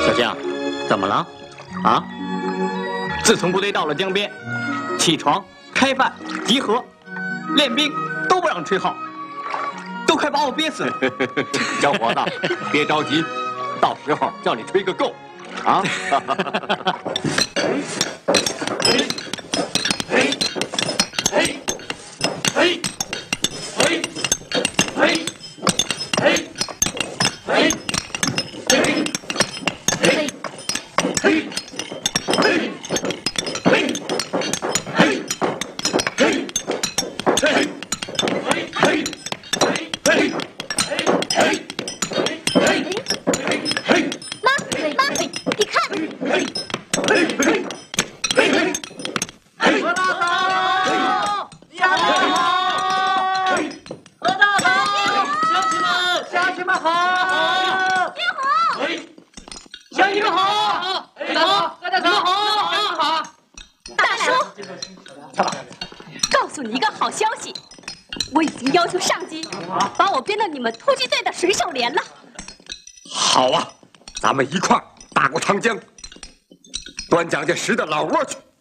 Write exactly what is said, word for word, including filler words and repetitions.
小将，怎么了？啊？自从部队到了江边，起床、开饭、集合、练兵都不让吹号，都快把我憋死了。 小伙子，别着急，到时候叫你吹个够，啊！好啊，咱们一块儿打过长江，端蒋介石的老窝去。